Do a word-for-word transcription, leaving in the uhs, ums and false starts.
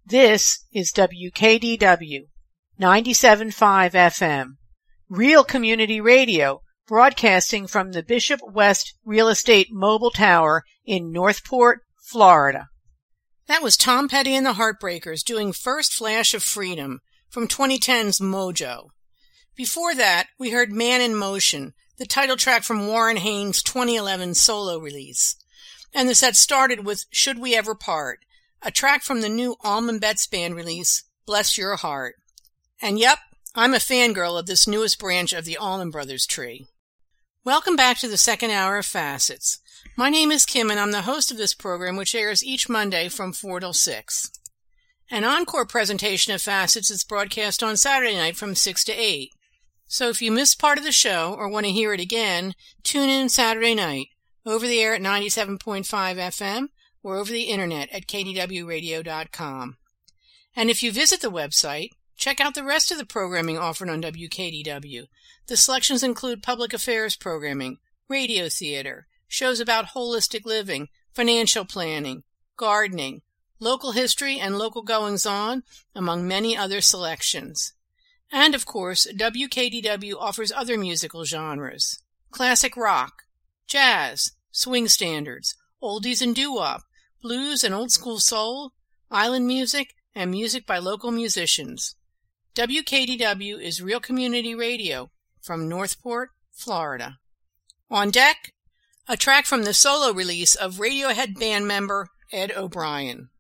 This is W K D W ninety-seven point five F M, Real Community Radio, broadcasting from the Bishop West Real Estate Mobile Tower in Northport, Florida. That was Tom Petty and the Heartbreakers doing First Flash of Freedom from twenty ten's Mojo. Before that, we heard Man in Motion, the title track from Warren Haynes' twenty eleven solo release. And the set started with Should We Ever Part, a track from the new Allman Betts Band release, Bless Your Heart. And yep, I'm a fangirl of this newest branch of the Allman Brothers tree. Welcome back to the second hour of Facets. My name is Kim and I'm the host of this program, which airs each Monday from four till six. An encore presentation of Facets is broadcast on Saturday night from six to eight. So if you missed part of the show or want to hear it again, tune in Saturday night, over the air at ninety-seven point five F M, or over the internet at K D W radio dot com. And if you visit the website, check out the rest of the programming offered on W K D W. The selections include public affairs programming, radio theater, shows about holistic living, financial planning, gardening, local history and local goings-on, among many other selections. And of course, W K D W offers other musical genres: classic rock, jazz, swing standards, oldies and doo-wop, blues and old-school soul, island music, and music by local musicians. W K D W is Real Community Radio from Northport, Florida. On deck, a track from the solo release of Radiohead band member Ed O'Brien.